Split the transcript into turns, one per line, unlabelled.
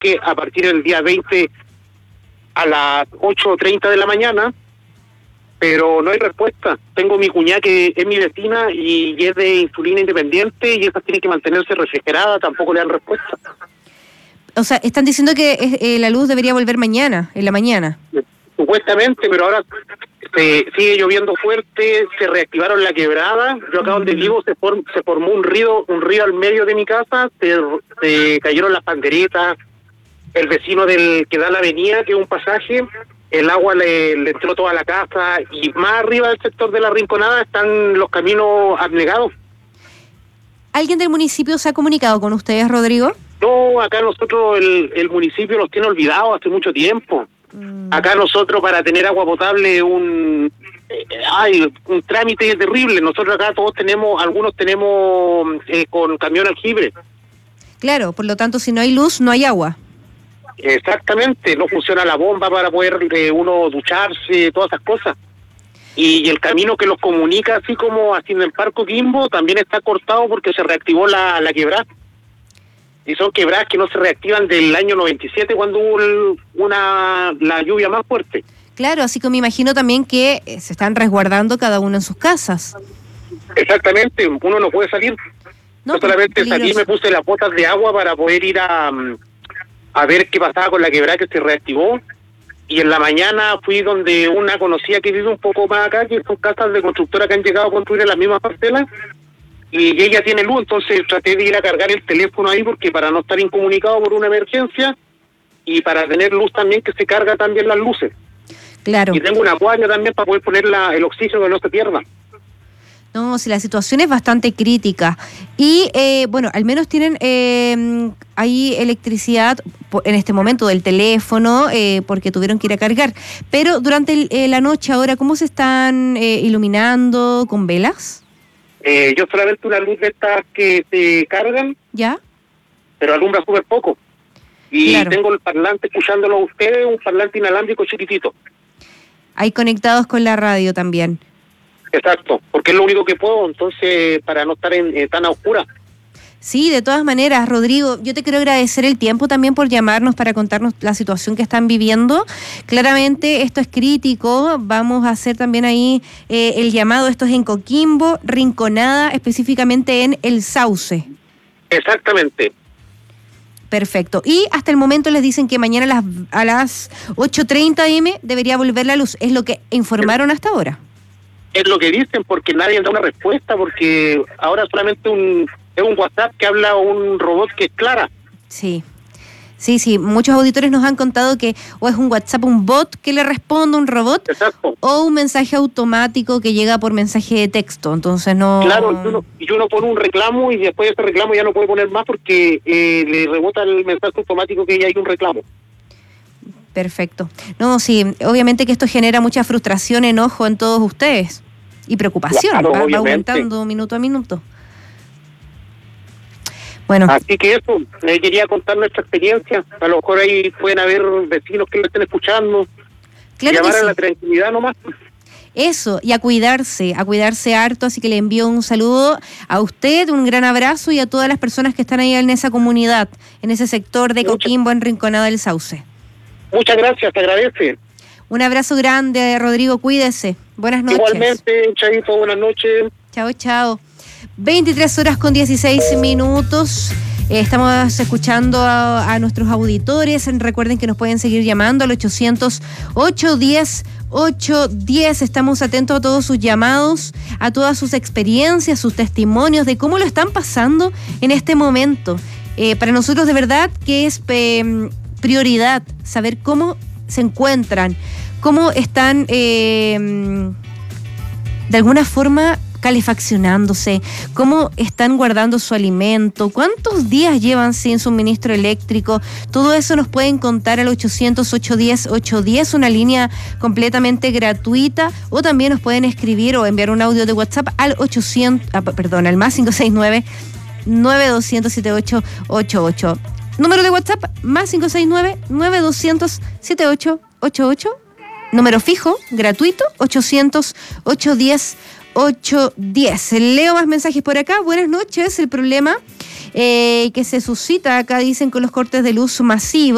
comunique a partir del día 20 a las 8:30 de la mañana, pero no hay respuesta. Tengo mi cuñada que es mi vecina y es de insulina independiente y esa tiene que mantenerse refrigerada, tampoco le dan respuesta.
O sea, están diciendo que la luz debería volver mañana, en la mañana.
Supuestamente, pero ahora sigue lloviendo fuerte, se reactivaron la quebrada. Yo acá donde vivo se formó un río al medio de mi casa, se cayeron las panderetas, el vecino del que da la avenida, que es un pasaje, el agua le entró toda la casa, y más arriba del sector de la Rinconada están los caminos abnegados.
¿Alguien del municipio se ha comunicado con ustedes, Rodrigo?
No, acá nosotros el municipio los tiene olvidados hace mucho tiempo. Acá nosotros para tener agua potable un trámite terrible. Nosotros acá algunos tenemos con camión aljibe.
Claro, por lo tanto, si no hay luz, no hay agua.
Exactamente, no funciona la bomba para poder uno ducharse, todas esas cosas. Y el camino que los comunica, así como haciendo en Parco Quimbo, también está cortado porque se reactivó la quebrada. Y son quebradas que no se reactivan del año 97 cuando hubo la lluvia más fuerte.
Claro, así que me imagino también que se están resguardando cada uno en sus casas.
Exactamente, uno no puede salir.
No,
yo solamente salí y me puse las botas de agua para poder ir a ver qué pasaba con la quebrada que se reactivó. Y en la mañana fui donde una conocida que vive un poco más acá, que son casas de constructora que han llegado a construir en las mismas parcelas, y ella tiene luz, entonces traté de ir a cargar el teléfono ahí porque para no estar incomunicado por una emergencia y para tener luz también, que se carga también las luces.
Claro.
Y tengo una cuadra también para poder poner el oxígeno que no se pierda.
No, si la situación es bastante crítica. Y, bueno, al menos tienen ahí electricidad en este momento del teléfono porque tuvieron que ir a cargar. Pero durante la noche ahora, ¿cómo se están iluminando? ¿Con velas?
Yo solamente una luz de estas que se cargan.
¿Ya?
Pero alumbra súper poco. Y
claro,
tengo el parlante escuchándolo a ustedes, un parlante inalámbrico chiquitito.
Ahí conectados con la radio también.
Exacto, porque es lo único que puedo, entonces, para no estar tan a oscura.
Sí, de todas maneras, Rodrigo, yo te quiero agradecer el tiempo también por llamarnos para contarnos la situación que están viviendo. Claramente esto es crítico, vamos a hacer también ahí el llamado, esto es en Coquimbo, Rinconada, específicamente en El Sauce.
Exactamente.
Perfecto. Y hasta el momento les dicen que mañana a las 8:30 am debería volver la luz, es lo que informaron hasta ahora.
Es lo que dicen, porque nadie da una respuesta, porque ahora solamente es un WhatsApp que habla un robot que es Clara.
Sí, muchos auditores nos han contado que o es un WhatsApp, un bot que le responde, un robot.
Exacto.
O un mensaje automático que llega por mensaje de texto, entonces no...
Claro, y uno pone un reclamo y después de ese reclamo ya no puede poner más porque le rebota el mensaje automático que ya hay un reclamo.
Perfecto. No, sí, obviamente que esto genera mucha frustración, enojo en todos ustedes y preocupación,
claro,
va aumentando minuto a minuto. Bueno.
Así que eso, le quería contar nuestra experiencia. A lo mejor ahí pueden haber vecinos que lo estén escuchando.
Claro,
llamar
que sí.
A la tranquilidad nomás.
Eso, y a cuidarse harto, así que le envío un saludo a usted, un gran abrazo y a todas las personas que están ahí en esa comunidad, en ese sector de Coquimbo, en Rinconada del Sauce.
Muchas gracias, te agradece.
Un abrazo grande, Rodrigo, cuídese. Buenas noches.
Igualmente, Chaito, buenas noches.
Chao. 23:16. Estamos escuchando a nuestros auditores. Recuerden que nos pueden seguir llamando al 800-810-810. Estamos atentos a todos sus llamados, a todas sus experiencias, sus testimonios de cómo lo están pasando en este momento. Para nosotros de verdad que es prioridad saber cómo se encuentran, cómo están de alguna forma calefaccionándose, cómo están guardando su alimento, cuántos días llevan sin suministro eléctrico. Todo eso nos pueden contar al 800-810-810, una línea completamente gratuita, o también nos pueden escribir o enviar un audio de WhatsApp al al más 569-9200-7888. Número de WhatsApp, más 569-9200-7888. Número fijo, gratuito, 800-810-810. Leo más mensajes por acá. Buenas noches. El problema que se suscita acá, dicen, con los cortes de luz masivos